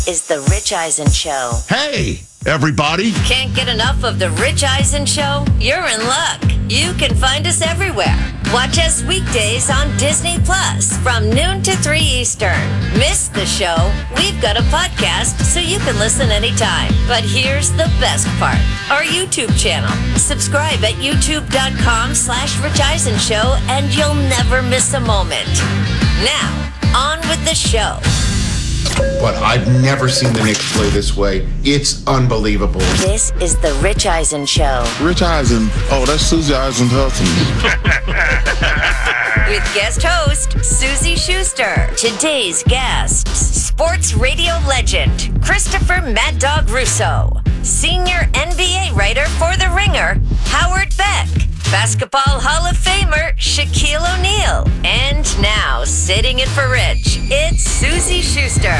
is The Rich Eisen Show. Hey, everybody. Can't get enough of The Rich Eisen Show? You're in luck. You can find us everywhere. Watch us weekdays on Disney Plus from noon to 3 Eastern. Miss the show? We've got a podcast so you can listen anytime. But here's the best part. Our YouTube channel. Subscribe at youtube.com/Rich Eisen Show and you'll never miss a moment. Now, on with the show. But I've never seen the Knicks play this way. It's unbelievable. This is The Rich Eisen Show. Rich Eisen. Oh, that's Susie Eisen's husband. With guest host, Susie Schuster. Today's guests, sports radio legend, Christopher Mad Dog Russo. Senior NBA writer for The Ringer, Howard Beck. Basketball Hall of Famer, Shaquille O'Neal. And now, sitting in for Rich, it's Susie Schuster.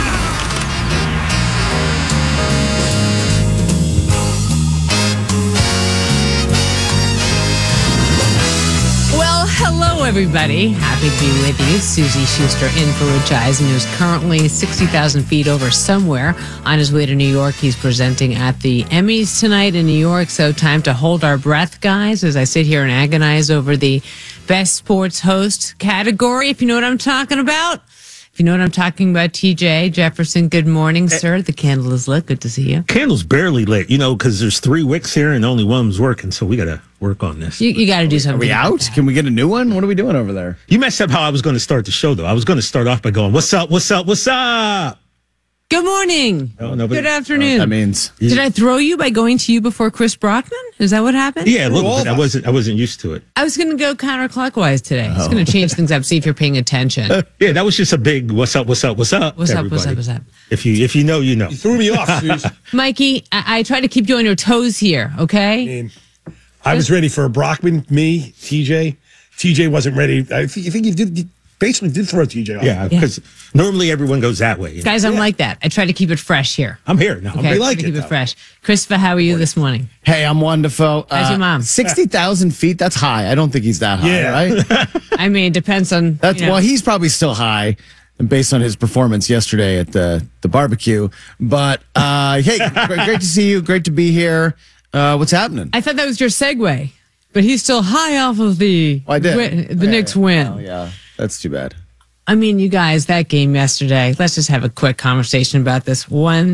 Well, hello, everybody. Happy to be with you. Susie Schuster in for Rich Eisen, who's currently 60,000 feet over somewhere on his way to New York. He's presenting at the Emmys tonight in New York, so time to hold our breath, guys, as I sit here and agonize over the Best Sports Host category, if you know what I'm talking about. If you know what I'm talking about, TJ Jefferson, good morning, sir. The candle is lit. Good to see you. Candle's barely lit, because there's 3 wicks here and only one's working, so we got to work on this. You got to do something. Are we out? Can we get a new one? What are we doing over there? You messed up how I was going to start the show, though. I was going to start off by going, what's up, what's up, what's up? Good morning. Oh, no, good afternoon. That means. Did I throw you by going to you before Chris Brockman? Is that what happened? Yeah, a little bit. I wasn't used to it. I was going to go counterclockwise today. I was going to change things up, see if you're paying attention. Yeah, that was just a big what's up, what's up, what's up. What's up, what's up, what's up? If you know, you know. You threw me off, Suze. Mikey, I try to keep you on your toes here, okay? I was ready for a Brockman, me, TJ. TJ wasn't ready. I think you basically did throw TJ off. Yeah, because normally everyone goes that way. Guys, I'm like that. I try to keep it fresh here. I'm here now. Okay, We like keep it, it though. fresh. Christopher, how are you this morning? Hey, I'm wonderful. How's your mom? 60,000 feet, that's high. I don't think he's that high, Yeah. right? I mean, it depends on. That's Well, he's probably still high based on his performance yesterday at the barbecue. But, hey, great to see you. Great to be here. What's happening? I thought that was your segue, but he's still high off of the I did. the Knicks win. Oh, yeah. That's too bad. I mean, you guys, that game yesterday, let's just have a quick conversation about this.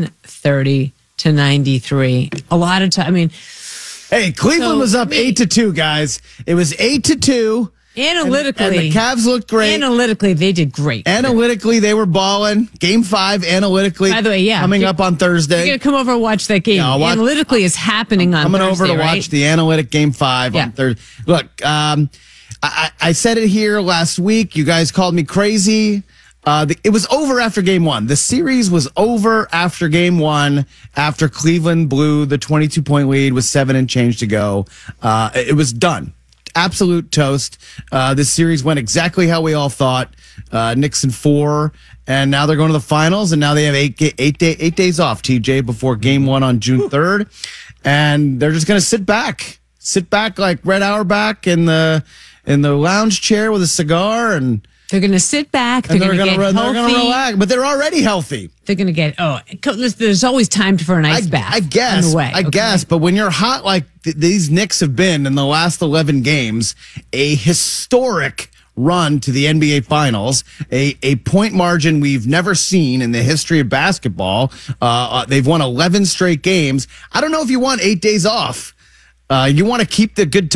130-93. A lot of time. I mean, Hey, Cleveland So, was up me- 8-2, guys. It was 8-2. analytically, And the Cavs looked great. Analytically, they did great. Analytically, they were balling. Game 5, analytically. By the way, yeah. Coming up on Thursday. You're going to come over and watch that game. Yeah, I'll watch- Analytically is happening on Coming Thursday, over to right? watch the analytic Game 5 Yeah. on Thursday. Look, I said it here last week. You guys called me crazy. It was over after Game 1. The series was over after Game 1, after Cleveland blew the 22-point lead with 7 and change to go. It was done. Absolute toast. This series went exactly how we all thought. Knicks in 4, and now they're going to the finals, and now they have 8 days off, TJ, before Game 1 on June 3rd. And they're just going to sit back like Red Auerbach in the lounge chair with a cigar, and They're going to sit back. They're and going to get they're healthy. going to relax. But they're already healthy. They're going to get, there's always time for an ice bath. I guess. On the way, I guess. But when you're hot like these Knicks have been in the last 11 games, a historic run to the NBA Finals, a point margin we've never seen in the history of basketball. They've won 11 straight games. I don't know if you want 8 days off. You want to keep the good